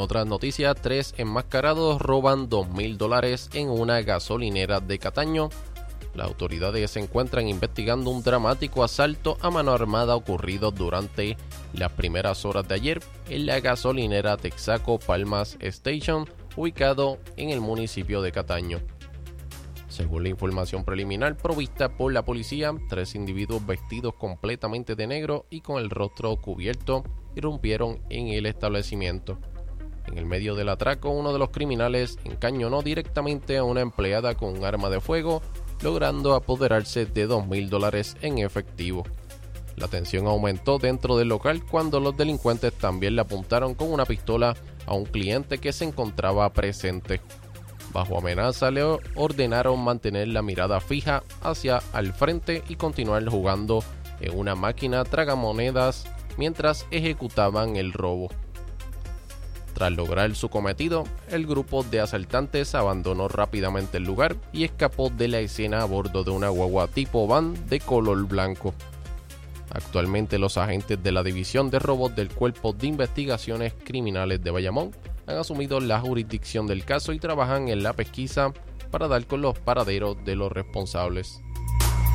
otras noticias, 3 enmascarados roban $2,000 en una gasolinera de Cataño. Las autoridades se encuentran investigando un dramático asalto a mano armada ocurrido durante las primeras horas de ayer en la gasolinera Texaco Palmas Station, ubicado en el municipio de Cataño. Según la información preliminar provista por la policía, 3 individuos vestidos completamente de negro y con el rostro cubierto irrumpieron en el establecimiento. En el medio del atraco, uno de los criminales encañonó directamente a una empleada con un arma de fuego, logrando apoderarse de $2,000 en efectivo. La tensión aumentó dentro del local cuando los delincuentes también le apuntaron con una pistola a un cliente que se encontraba presente. Bajo amenaza le ordenaron mantener la mirada fija hacia al frente y continuar jugando en una máquina tragamonedas mientras ejecutaban el robo. Tras lograr su cometido, el grupo de asaltantes abandonó rápidamente el lugar y escapó de la escena a bordo de una guagua tipo van de color blanco. Actualmente los agentes de la División de Robos del Cuerpo de Investigaciones Criminales de Bayamón han asumido la jurisdicción del caso y trabajan en la pesquisa para dar con los paraderos de los responsables.